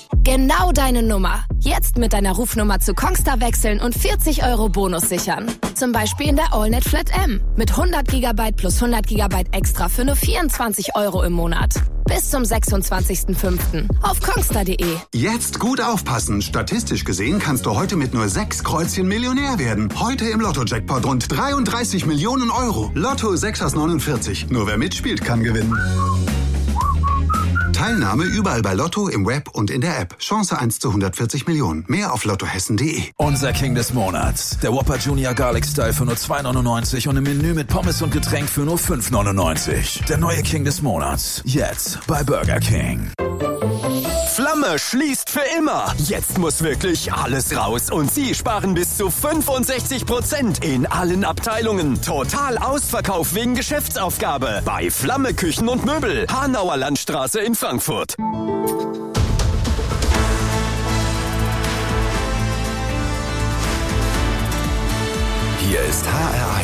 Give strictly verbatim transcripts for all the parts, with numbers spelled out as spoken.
Genau deine Nummer. Jetzt mit deiner Rufnummer zu Kongstar wechseln und vierzig Euro Bonus sichern. Zum Beispiel in der AllNet Flat M. Mit hundert Gigabyte plus hundert Gigabyte extra für nur vierundzwanzig Euro im Monat. Bis zum sechsundzwanzigsten fünften auf kongstar punkt de. Jetzt gut aufpassen. Statistisch gesehen kannst du heute mit nur sechs Kreuzchen Millionär werden. Heute im Lotto-Jackpot rund dreiunddreißig Millionen Euro. Lotto sechs aus neunundvierzig. Nur wer mitspielt, kann gewinnen. Teilnahme überall bei Lotto, im Web und in der App. Chance eins zu hundertvierzig Millionen. Mehr auf lottohessen punkt de. Unser King des Monats. Der Whopper Junior Garlic Style für nur zwei neunundneunzig und im Menü mit Pommes und Getränk für nur fünf neunundneunzig. Der neue King des Monats. Jetzt bei Burger King. Flamme schließt für immer. Jetzt muss wirklich alles raus und Sie sparen bis zu fünfundsechzig Prozent in allen Abteilungen. Total Ausverkauf wegen Geschäftsaufgabe bei Flamme Küchen und Möbel. Hanauer Landstraße in Frankfurt. Hier ist H R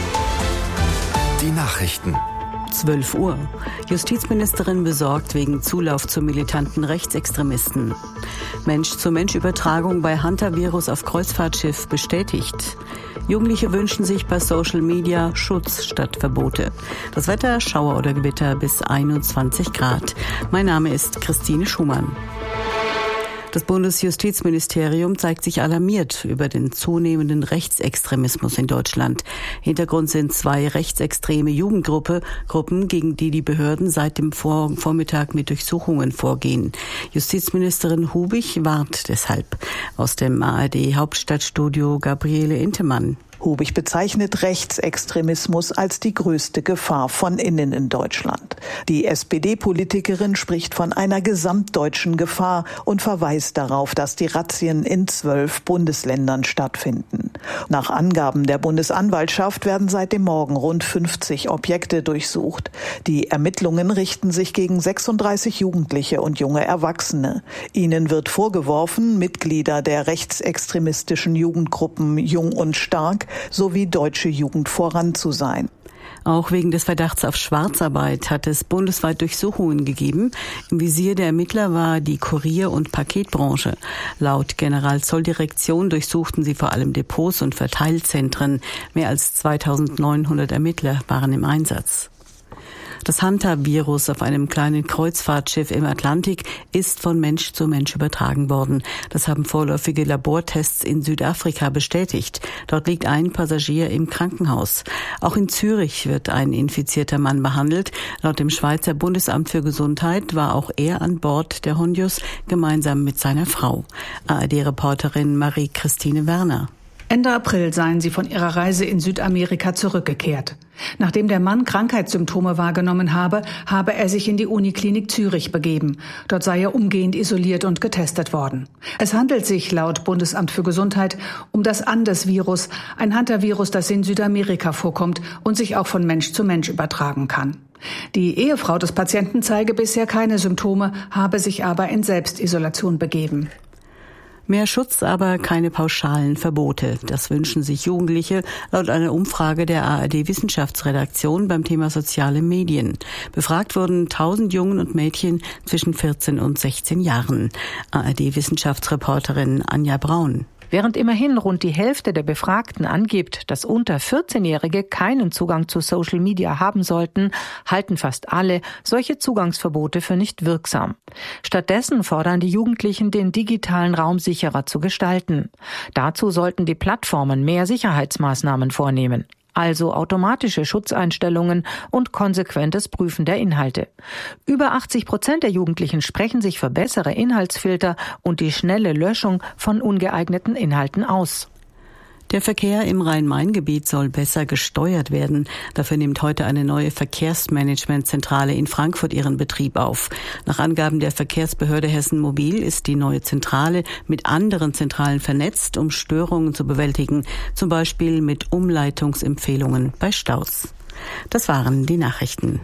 eins. Die Nachrichten. zwölf Uhr. Justizministerin besorgt wegen Zulauf zu militanten Rechtsextremisten. Mensch-zu-Mensch-Übertragung bei Hunter-Virus auf Kreuzfahrtschiff bestätigt. Jugendliche wünschen sich bei Social Media Schutz statt Verbote. Das Wetter, Schauer oder Gewitter bis einundzwanzig Grad. Mein Name ist Christine Schumann. Das Bundesjustizministerium zeigt sich alarmiert über den zunehmenden Rechtsextremismus in Deutschland. Hintergrund sind zwei rechtsextreme Jugendgruppen, Gruppen, gegen die die Behörden seit dem Vor- Vormittag mit Durchsuchungen vorgehen. Justizministerin Hubich warnt deshalb. Aus dem A R D-Hauptstadtstudio Gabriele Intemann. Hubich bezeichnet Rechtsextremismus als die größte Gefahr von innen in Deutschland. Die S P D-Politikerin spricht von einer gesamtdeutschen Gefahr und verweist darauf, dass die Razzien in zwölf Bundesländern stattfinden. Nach Angaben der Bundesanwaltschaft werden seit dem Morgen rund fünfzig Objekte durchsucht. Die Ermittlungen richten sich gegen sechsunddreißig Jugendliche und junge Erwachsene. Ihnen wird vorgeworfen, Mitglieder der rechtsextremistischen Jugendgruppen Jung und Stark sowie Deutsche Jugend voran zu sein. Auch wegen des Verdachts auf Schwarzarbeit hat es bundesweit Durchsuchungen gegeben. Im Visier der Ermittler war die Kurier- und Paketbranche. Laut Generalzolldirektion durchsuchten sie vor allem Depots und Verteilzentren. Mehr als zweitausendneunhundert Ermittler waren im Einsatz. Das Hunter-Virus auf einem kleinen Kreuzfahrtschiff im Atlantik ist von Mensch zu Mensch übertragen worden. Das haben vorläufige Labortests in Südafrika bestätigt. Dort liegt ein Passagier im Krankenhaus. Auch in Zürich wird ein infizierter Mann behandelt. Laut dem Schweizer Bundesamt für Gesundheit war auch er an Bord der Honjus gemeinsam mit seiner Frau. A R D-Reporterin Marie-Christine Werner. Ende April seien sie von ihrer Reise in Südamerika zurückgekehrt. Nachdem der Mann Krankheitssymptome wahrgenommen habe, habe er sich in die Uniklinik Zürich begeben. Dort sei er umgehend isoliert und getestet worden. Es handelt sich laut Bundesamt für Gesundheit um das Andes-Virus, ein Hunter-Virus, das in Südamerika vorkommt und sich auch von Mensch zu Mensch übertragen kann. Die Ehefrau des Patienten zeige bisher keine Symptome, habe sich aber in Selbstisolation begeben. Mehr Schutz, aber keine pauschalen Verbote. Das wünschen sich Jugendliche laut einer Umfrage der A R D-Wissenschaftsredaktion beim Thema soziale Medien. Befragt wurden tausend Jungen und Mädchen zwischen vierzehn und sechzehn Jahren. A R D-Wissenschaftsreporterin Anja Braun. Während immerhin rund die Hälfte der Befragten angibt, dass unter vierzehnjährige keinen Zugang zu Social Media haben sollten, halten fast alle solche Zugangsverbote für nicht wirksam. Stattdessen fordern die Jugendlichen, den digitalen Raum sicherer zu gestalten. Dazu sollten die Plattformen mehr Sicherheitsmaßnahmen vornehmen. Also automatische Schutzeinstellungen und konsequentes Prüfen der Inhalte. Über achtzig Prozent der Jugendlichen sprechen sich für bessere Inhaltsfilter und die schnelle Löschung von ungeeigneten Inhalten aus. Der Verkehr im Rhein-Main-Gebiet soll besser gesteuert werden. Dafür nimmt heute eine neue Verkehrsmanagementzentrale in Frankfurt ihren Betrieb auf. Nach Angaben der Verkehrsbehörde Hessen Mobil ist die neue Zentrale mit anderen Zentralen vernetzt, um Störungen zu bewältigen, zum Beispiel mit Umleitungsempfehlungen bei Staus. Das waren die Nachrichten.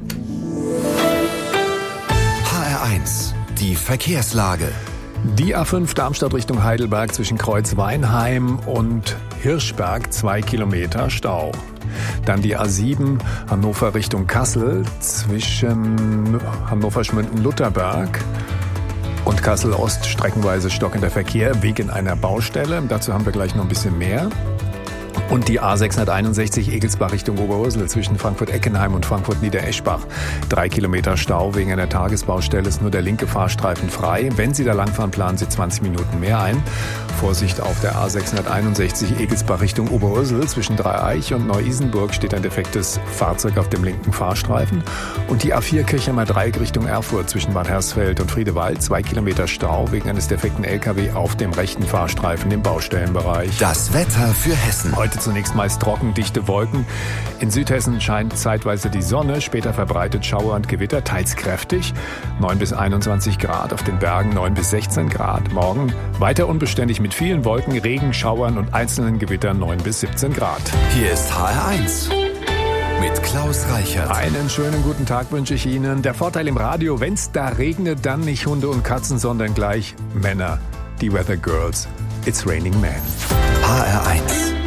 H R eins, die Verkehrslage. Die A fünf Darmstadt Richtung Heidelberg zwischen Kreuz-Weinheim und Hirschberg, zwei Kilometer Stau. Dann die A sieben Hannover Richtung Kassel zwischen Hannover-Schmünden-Lutherberg und Kassel-Ost streckenweise stockender Verkehr wegen einer Baustelle. Dazu haben wir gleich noch ein bisschen mehr. Und die A sechshunderteinundsechzig Egelsbach Richtung Oberursel zwischen Frankfurt-Eckenheim und Frankfurt-Niedereschbach. Drei Kilometer Stau wegen einer Tagesbaustelle, ist nur der linke Fahrstreifen frei. Wenn Sie da langfahren, planen Sie zwanzig Minuten mehr ein. Vorsicht auf der A sechshunderteinundsechzig Egelsbach Richtung Oberursel zwischen Dreieich und Neu-Isenburg steht ein defektes Fahrzeug auf dem linken Fahrstreifen. Und die A vier Kirchheimer Dreieck Richtung Erfurt zwischen Bad Hersfeld und Friedewald. Zwei Kilometer Stau wegen eines defekten L K W auf dem rechten Fahrstreifen im Baustellenbereich. Das Wetter für Hessen. Heute zunächst meist trocken, dichte Wolken. In Südhessen scheint zeitweise die Sonne, später verbreitet Schauer und Gewitter, teils kräftig. neun bis einundzwanzig Grad, auf den Bergen neun bis sechzehn Grad. Morgen weiter unbeständig mit vielen Wolken, Regen, Schauern und einzelnen Gewittern neun bis siebzehn Grad. Hier ist H R eins mit Klaus Reichert. Einen schönen guten Tag wünsche ich Ihnen. Der Vorteil im Radio, wenn es da regnet, dann nicht Hunde und Katzen, sondern gleich Männer. Die Weather Girls. It's Raining Men. H R eins.